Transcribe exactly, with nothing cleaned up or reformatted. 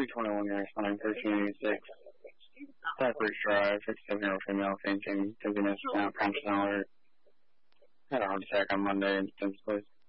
three twenty-one, you're responding thirteen eighty-six. Cypress Drive, sixty-seven-year-old female fainting, dizziness, now conscious alert. Had a heart attack on Monday, instance, please.